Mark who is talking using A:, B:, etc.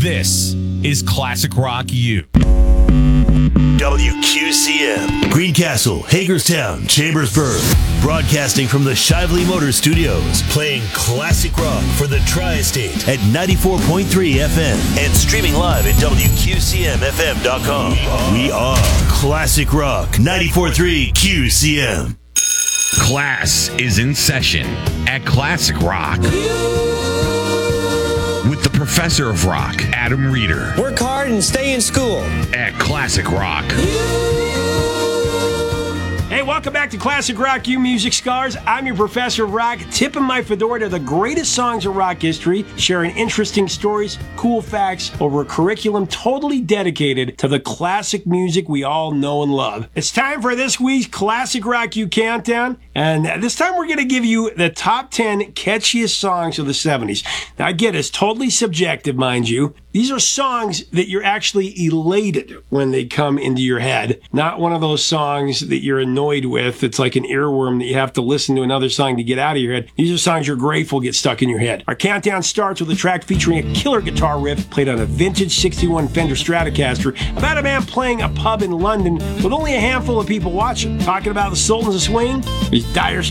A: This is Classic Rock U.
B: WQCM, Greencastle, Hagerstown, Chambersburg. Broadcasting from the Shively Motors Studios. Playing classic rock for the Tri-State at 94.3 FM. And streaming live at WQCMFM.com. We are Classic Rock 94.3 QCM.
A: Class is in session at Classic Rock with the professor of rock, Adam Reeder.
C: Work hard and stay in school
A: at Classic Rock.
D: Hey, welcome back to Classic Rock, you music scholars. I'm your professor of rock, tipping my fedora to the greatest songs of rock history, sharing interesting stories, cool facts over a curriculum totally dedicated to the classic music we all know and love. It's time for this week's Classic Rock U Countdown, and this time we're going to give you the top 10 catchiest songs of the 70s. Now, I get it's totally subjective, mind you. These are songs that you're actually elated when they come into your head, not one of those songs that you're annoyed with. It's like an earworm that you have to listen to another song to get out of your head. These are songs you're grateful get stuck in your head. Our countdown starts with a track featuring a killer guitar riff played on a vintage 61 Fender Stratocaster about a man playing a pub in London with only a handful of people watching. Talking about the Sultans of Swing, these Dire